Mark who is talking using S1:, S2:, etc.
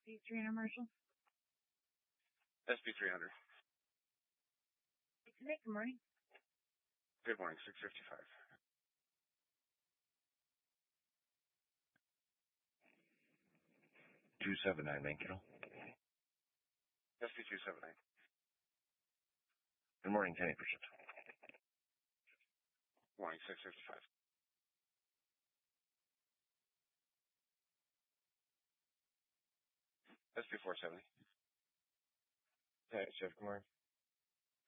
S1: SP300 Marshall.
S2: SP300.
S1: Good morning.
S2: Good morning, 655.
S3: $279, main kennel.
S2: SP279.
S3: Good morning, 10%.
S2: Morning, 655. SP470.
S3: Hey, Chef, good morning.